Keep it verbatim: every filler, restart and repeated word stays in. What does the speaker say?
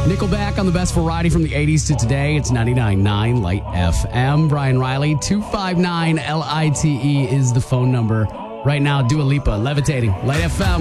Nickelback on the best variety from the eighties to today. It's ninety-nine point nine Light F M. Brian Riley, two five nine L I T E is the phone number. Right now, Dua Lipa, Levitating, Light F M.